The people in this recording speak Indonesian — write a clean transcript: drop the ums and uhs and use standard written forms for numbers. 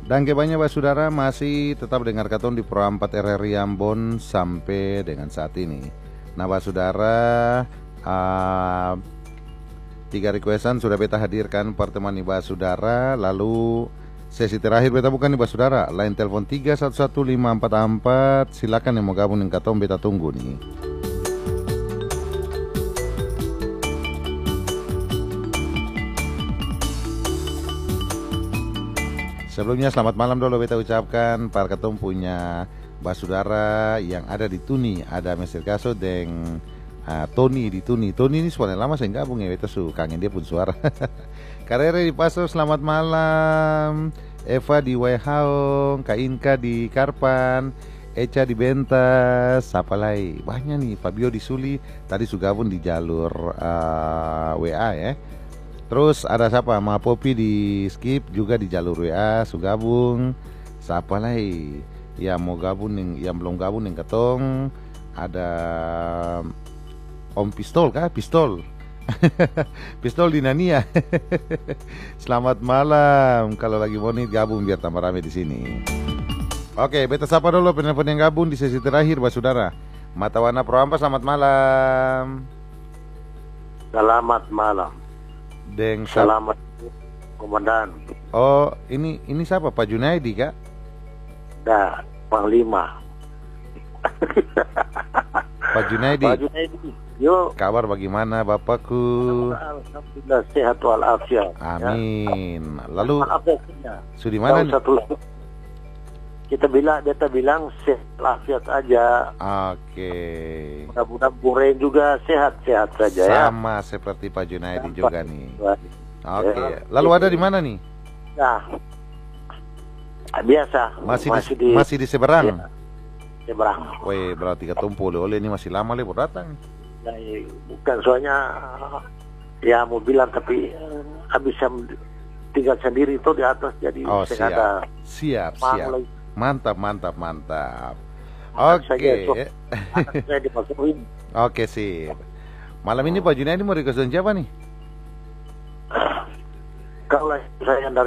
Dan banyak Pak Saudara masih tetap dengar katon di Pro 4 RRI Ambon sampai dengan saat ini. Nah Pak Saudara, 3 requestan sudah beta hadirkan pertemuan nih Pak Saudara. Lalu sesi terakhir beta bukan nih Pak Saudara, line telepon 311544. Silakan yang mau gabung dengan katon, beta tunggu nih. Sebelumnya selamat malam dulu beta ucapkan para ketum punya Pak Saudara yang ada di Tuni. Ada Mr. Gaso dan Tony di Tuni. Tony ini suara lama saya gabung ya, beta kangen dia pun suara. Karere di Pasar selamat malam. Eva di Waihaong, Kak Inka di Karpan, Eca di Bentas, siapa lagi? Banyak nih, Fabio di Suli. Tadi sudah gabung di jalur WA ya. Terus ada siapa? Ma Popi di Skip juga di jalur WA sugabung. Siapa lagi yang mau gabung yang belum gabung yang ketong? Ada Om Pistol kah? Pistol. Pistol di Nania. Selamat malam. Kalau lagi mau nih gabung biar tambah rame di sini. Oke, beta sapa dulu penelpon yang gabung di sesi terakhir Pak Saudara. Mata Warna Pro Ampa, selamat malam. Selamat malam. Selamat Komandan. Oh, ini siapa? Pak Junaidi kak? Dah, Panglima. Pak Junaidi. Pak Junaidi. Yo. Kabar bagaimana Bapakku? Alhamdulillah sehat walafiat. Amin. Ya. Lalu sudah mana nih? Beta bilang sehat walafiat aja. Oke. Mudah-mudahan Bung Ren juga sehat-sehat saja ya. Sama seperti Pak Junaidi juga nih. Oke. Lalu ada di mana nih? Nah, biasa. Masih di Seberang. Ya, Seberang. Weh, berarti ketumpul oleh ini masih lama baru datang. Nah, bukan soalnya ya mau bilang tapi habis tinggal sendiri itu di atas jadi siap. Mantap. Oke. Oke, sip. Malam ini Pak Junaidi mau request siapa nih? Kalau saya dari